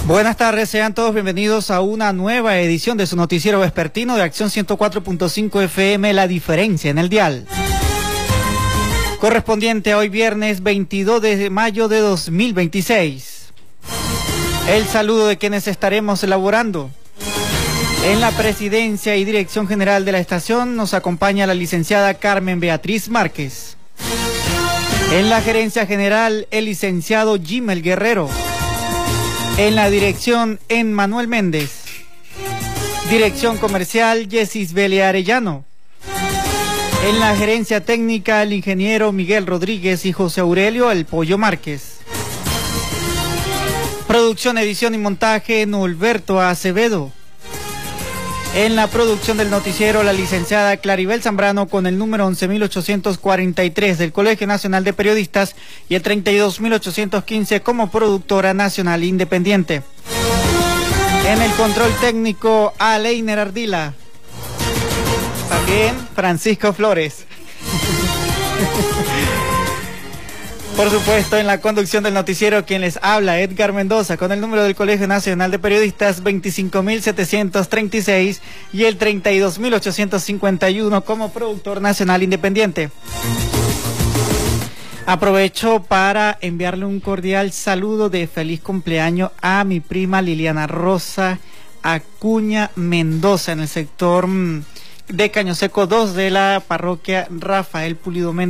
Buenas tardes, sean todos bienvenidos a una nueva edición de su noticiero vespertino de Acción 104.5 FM, La Diferencia en el dial. Correspondiente a hoy viernes 22 de mayo de 2026. El saludo de quienes estaremos elaborando. En la presidencia y dirección general de la estación nos acompaña la licenciada Carmen Beatriz Márquez. En la gerencia general, el licenciado Jimel Guerrero. En la dirección, Emmanuel Méndez. Dirección comercial, Yesis Belia Arellano. En la gerencia técnica, el ingeniero Miguel Rodríguez y José Aurelio El Pollo Márquez. Producción, edición y montaje, Norberto Acevedo. En la producción del noticiero, la licenciada Claribel Zambrano con el número 11.843 del Colegio Nacional de Periodistas y el 32.815 como productora nacional independiente. En el control técnico, Aleiner Ardila. También Francisco Flores. Por supuesto, en la conducción del noticiero, quien les habla, Edgar Mendoza, con el número del Colegio Nacional de Periodistas 25.736 y el 32.851 como productor nacional independiente. Aprovecho para enviarle un cordial saludo de feliz cumpleaños a mi prima Liliana Rosa Acuña Mendoza en el sector de Caño Seco 2 de la parroquia Rafael Pulido Mendoza.